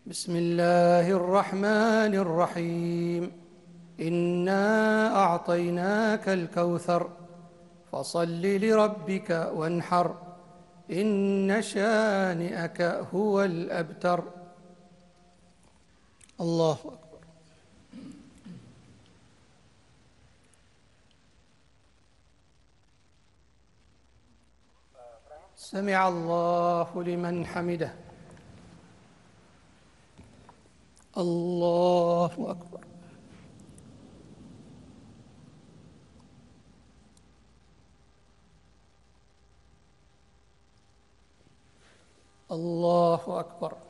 بسم الله الرحمن الرحيم. إنا أعطيناك الكوثر فصل لربك وانحر إن شانئك هو الأبتر. الله أكبر. سمع الله لمن حمده. الله أكبر. الله أكبر.